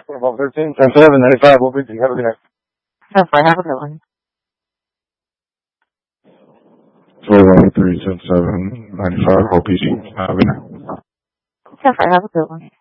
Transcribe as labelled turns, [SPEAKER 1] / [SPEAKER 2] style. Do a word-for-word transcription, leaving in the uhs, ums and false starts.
[SPEAKER 1] About thirteen, ten seven, ninety-five. We'll be have a good night.
[SPEAKER 2] Have a good one.
[SPEAKER 1] twelve, three, ten seven, ninety-five. Hope you have a good night.
[SPEAKER 2] Have a good one.